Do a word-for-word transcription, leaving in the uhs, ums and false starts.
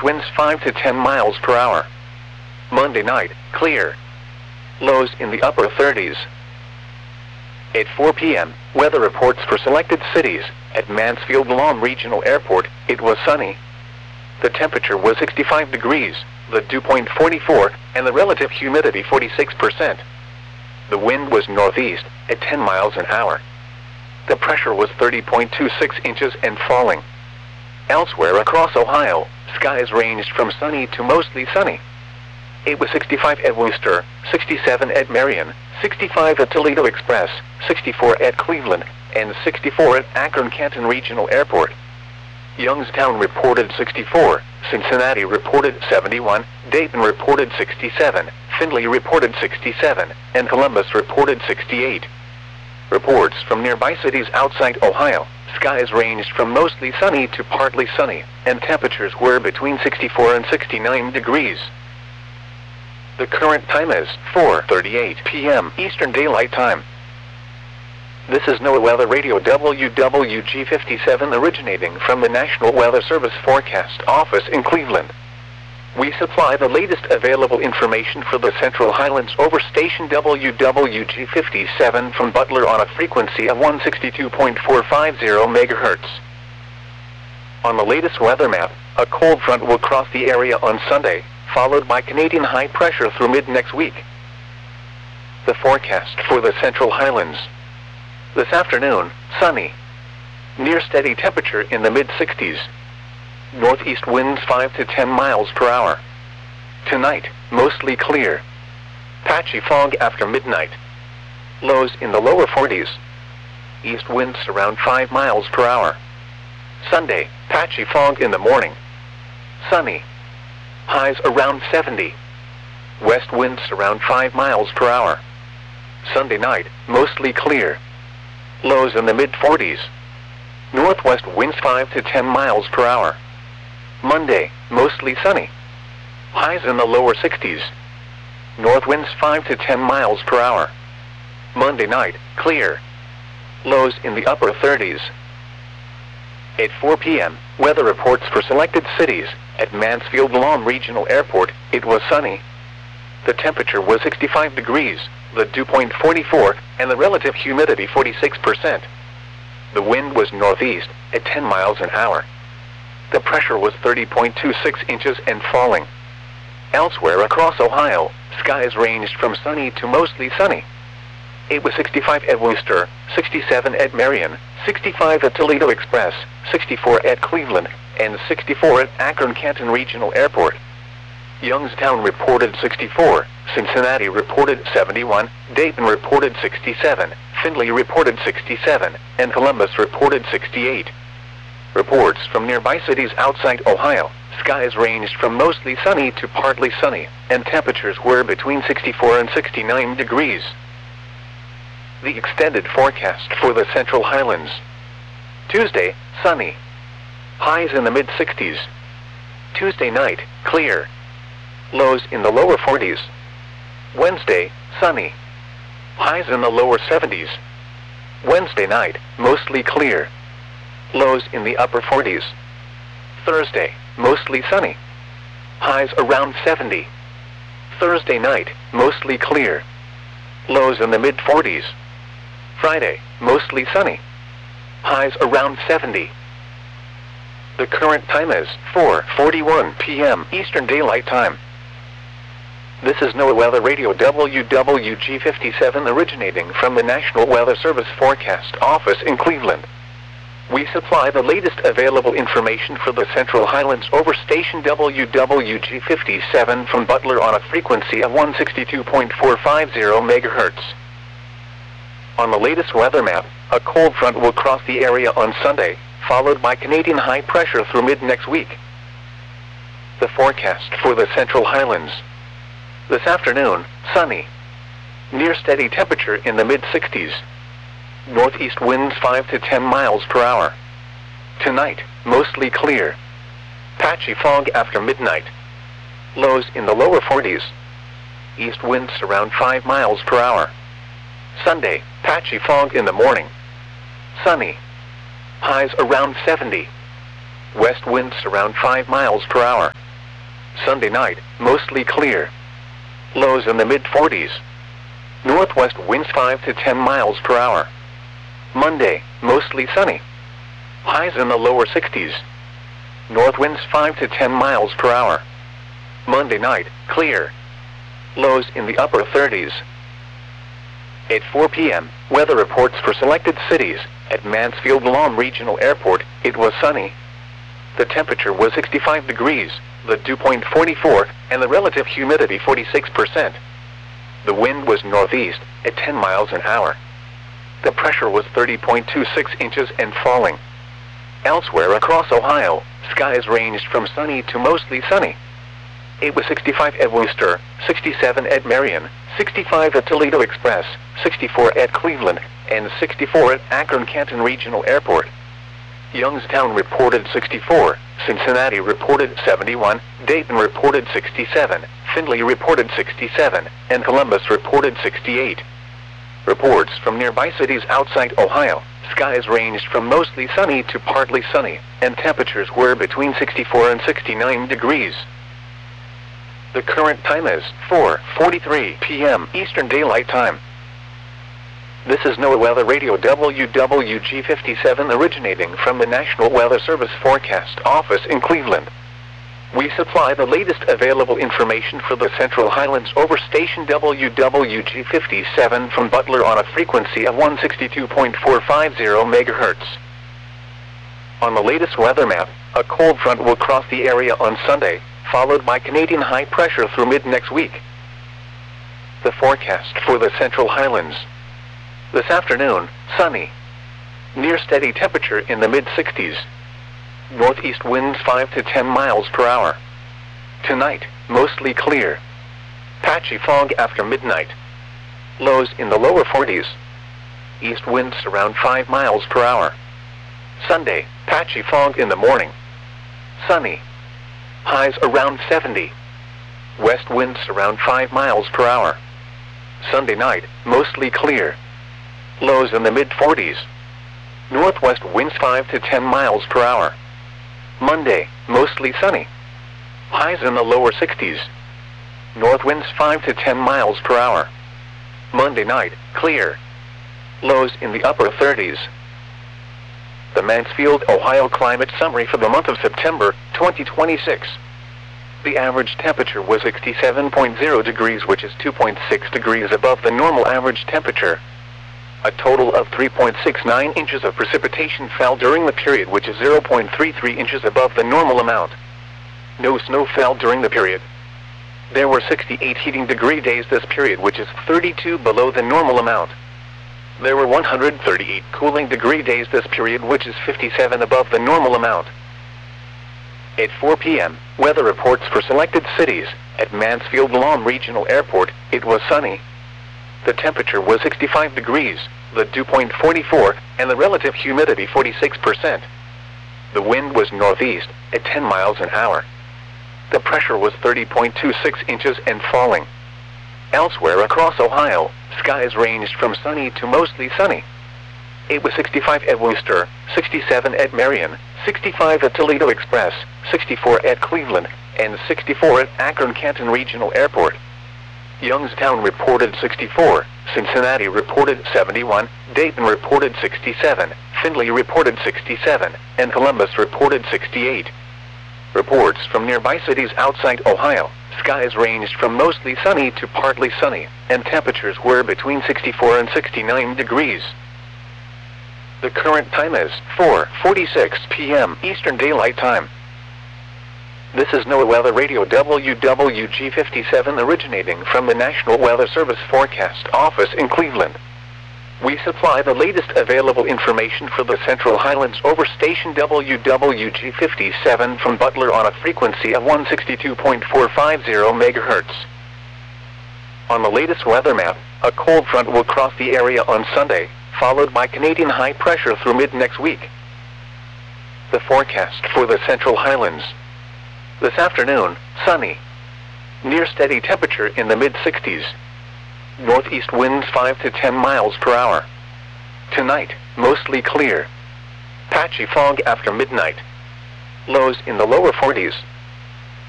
winds five to ten miles per hour. Monday night, clear. Lows in the upper thirties. At four p m, weather reports for selected cities. At Mansfield Lawn Regional Airport, it was sunny. The temperature was sixty-five degrees, the dew point forty-four, and the relative humidity forty-six percent. The wind was northeast, at ten miles an hour. The pressure was thirty point two six inches and falling. Elsewhere across Ohio, skies ranged from sunny to mostly sunny. It was sixty-five at Wooster, sixty-seven at Marion, sixty-five at Toledo Express, sixty-four at Cleveland, and sixty-four at Akron-Canton Regional Airport. Youngstown reported sixty-four, Cincinnati reported seventy-one, Dayton reported sixty-seven, Findlay reported sixty-seven, and Columbus reported sixty-eight. Reports from nearby cities outside Ohio, skies ranged from mostly sunny to partly sunny, and temperatures were between sixty-four and sixty-nine degrees. The current time is four thirty-eight p m Eastern Daylight Time. This is NOAA Weather Radio W W G fifty-seven originating from the National Weather Service Forecast Office in Cleveland. We supply the latest available information for the Central Highlands over station W W G fifty-seven from Butler on a frequency of one sixty-two point four five zero megahertz. On the latest weather map, a cold front will cross the area on Sunday, followed by Canadian high pressure through mid-next week. The forecast for the Central Highlands. This afternoon, sunny. Near steady temperature in the mid-sixties. Northeast winds five to ten miles per hour. Tonight, mostly clear. Patchy fog after midnight. Lows in the lower forties. East winds around five miles per hour. Sunday, patchy fog in the morning. Sunny. Highs around seventy. West winds around five miles per hour. Sunday night, mostly clear. Lows in the mid-forties. Northwest winds five to ten miles per hour. Monday, mostly sunny. Highs in the lower sixties. North winds five to ten miles per hour. Monday night, clear. Lows in the upper thirties. At four p m, weather reports for selected cities. At Mansfield Lawn Regional Airport, it was sunny. The temperature was sixty-five degrees, the dew point forty-four, and the relative humidity forty-six percent. The wind was northeast, at ten miles an hour. The pressure was thirty point two six inches and falling. Elsewhere across Ohio, skies ranged from sunny to mostly sunny. It was sixty-five at Wooster, sixty-seven at Marion, sixty-five at Toledo Express, sixty-four at Cleveland, and sixty-four at Akron-Canton Regional Airport. Youngstown reported sixty-four, Cincinnati reported seventy-one, Dayton reported sixty-seven, Findlay reported sixty-seven, and Columbus reported sixty-eight. Reports from nearby cities outside Ohio, skies ranged from mostly sunny to partly sunny, and temperatures were between sixty-four and sixty-nine degrees. The extended forecast for the Central Highlands. Tuesday, sunny. Highs in the mid-sixties. Tuesday night, clear. Lows in the lower forties. Wednesday, sunny. Highs in the lower seventies. Wednesday night, mostly clear. Lows in the upper forties. Thursday, mostly sunny. Highs around seventy. Thursday night, mostly clear. Lows in the mid-forties. Friday, mostly sunny. Highs around seventy. The current time is four forty-one p m Eastern Daylight Time. This is NOAA Weather Radio W W G fifty-seven originating from the National Weather Service Forecast Office in Cleveland. We supply the latest available information for the Central Highlands over station W W G fifty-seven from Butler on a frequency of one sixty-two point four five zero megahertz. On the latest weather map, a cold front will cross the area on Sunday, followed by Canadian high pressure through mid-next week. The forecast for the Central Highlands. This afternoon, sunny. Near steady temperature in the mid-sixties. Northeast winds five to ten miles per hour. Tonight, mostly clear. Patchy fog after midnight. Lows in the lower forties. East winds around five miles per hour. Sunday, patchy fog in the morning. Sunny. Highs around seventy. West winds around five miles per hour. Sunday night, mostly clear. Lows in the mid forties. Northwest winds five to ten miles per hour. Monday, mostly sunny. Highs in the lower sixties. North winds five to ten miles per hour. Monday night, clear. Lows in the upper thirties. At four p m, weather reports for selected cities. At Mansfield-Lom Regional Airport, it was sunny. The temperature was sixty-five degrees, the dew point forty-four, and the relative humidity forty-six percent. The wind was northeast, at ten miles an hour. The pressure was thirty point two six inches and falling. Elsewhere across Ohio, skies ranged from sunny to mostly sunny. It was sixty-five at Wooster, sixty-seven at Marion, sixty-five at Toledo Express, sixty-four at Cleveland, and sixty-four at Akron-Canton Regional Airport. Youngstown reported sixty-four, Cincinnati reported seventy-one, Dayton reported sixty-seven, Findlay reported sixty-seven, and Columbus reported sixty-eight. Reports from nearby cities outside Ohio, skies ranged from mostly sunny to partly sunny, and temperatures were between sixty-four and sixty-nine degrees. The current time is four forty-three p m Eastern Daylight Time. This is NOAA Weather Radio W W G fifty-seven originating from the National Weather Service Forecast Office in Cleveland. We supply the latest available information for the Central Highlands over station W W G fifty-seven from Butler on a frequency of one sixty-two point four five zero megahertz. On the latest weather map, a cold front will cross the area on Sunday, followed by Canadian high pressure through mid-next week. The forecast for the Central Highlands. This afternoon, sunny. Near steady temperature in the mid sixties. Northeast winds five to ten miles per hour. Tonight, mostly clear. Patchy fog after midnight. Lows in the lower forties. East winds around five miles per hour. Sunday, patchy fog in the morning. Sunny. Highs around seventy. West winds around five miles per hour. Sunday night, mostly clear. Lows in the mid forties. Northwest winds five to ten miles per hour. Monday, mostly sunny. Highs in the lower sixties. North winds five to ten miles per hour. Monday night, clear. Lows in the upper thirties. The Mansfield, Ohio Climate Summary for the month of September, twenty twenty-six. The average temperature was sixty-seven point zero degrees, which is two point six degrees above the normal average temperature. A total of three point six nine inches of precipitation fell during the period, which is zero point three three inches above the normal amount. No snow fell during the period. There were sixty-eight heating degree days this period, which is thirty-two below the normal amount. There were one hundred thirty-eight cooling degree days this period, which is fifty-seven above the normal amount. At four p m, weather reports for selected cities. At Mansfield-Lom Regional Airport, it was sunny. The temperature was sixty-five degrees, the dew point forty-four, and the relative humidity forty-six percent. The wind was northeast, at ten miles an hour. The pressure was thirty point two six inches and falling. Elsewhere across Ohio, skies ranged from sunny to mostly sunny. It was sixty-five at Wooster, sixty-seven at Marion, sixty-five at Toledo Express, sixty-four at Cleveland, and sixty-four at Akron-Canton Regional Airport. Youngstown reported sixty-four, Cincinnati reported seventy-one, Dayton reported sixty-seven, Findlay reported sixty-seven, and Columbus reported sixty-eight. Reports from nearby cities outside Ohio, skies ranged from mostly sunny to partly sunny, and temperatures were between sixty-four and sixty-nine degrees. The current time is four forty-six p m Eastern Daylight Time. This is NOAA Weather Radio W W G fifty-seven originating from the National Weather Service Forecast Office in Cleveland. We supply the latest available information for the Central Highlands over station W W G fifty-seven from Butler on a frequency of one sixty-two point four five zero megahertz. On the latest weather map, a cold front will cross the area on Sunday, followed by Canadian high pressure through mid-next week. The forecast for the Central Highlands. This afternoon, sunny. Near steady temperature in the mid sixties. Northeast winds five to ten miles per hour. Tonight, mostly clear. Patchy fog after midnight. Lows in the lower forties.